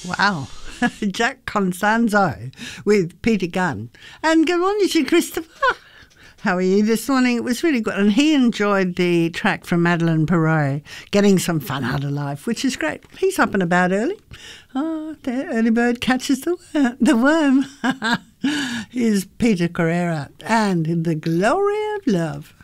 Wow. Jack Constanzo with Peter Gunn. And good morning to Christopher. How are you this morning? It was really good. And he enjoyed the track from Madeleine Perrot, Getting Some Fun Out of Life, which is great. He's up and about early. Oh, the early bird catches the worm. Here's Peter Carrera and The Glory of Love.